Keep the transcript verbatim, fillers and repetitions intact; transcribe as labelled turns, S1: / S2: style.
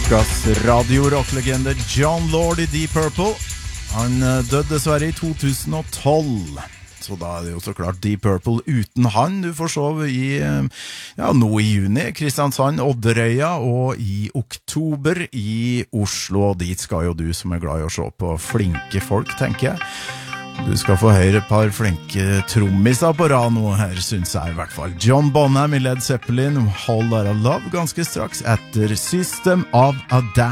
S1: Ukas radio-rocklegende John Lord i Deep Purple. Han døde dessverre i to tusen og tolv. Så da er det jo så klart Deep Purple uten han. Du får se i, ja, nå i juni, Kristiansand, Odderøya, og i oktober i Oslo. Og dit skal jo du som er glad i å se på flinke folk, tenker jeg. Du skal få høre et par flinke trommiser på rad nå her, synes jeg i hvert fall. John Bonham i Led Zeppelin, Whole Lotta Love, ganske straks etter System of a Down.